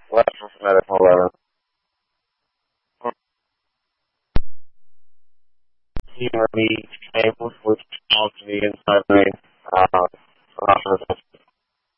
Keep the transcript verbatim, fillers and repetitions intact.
West Medical eleven. You are the cables which out to the inside lane. Uh, I'm not sure if that's